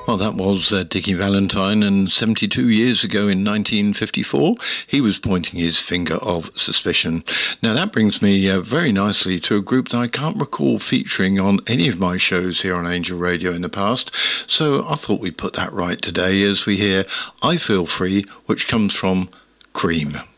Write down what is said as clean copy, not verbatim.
Well, that was Dickie Valentine, and 72 years ago in 1954, he was pointing his finger of suspicion. Now, that brings me very nicely to a group that I can't recall featuring on any of my shows here on Angel Radio in the past, so I thought we'd put that right today as we hear I Feel Free, which comes from Cream.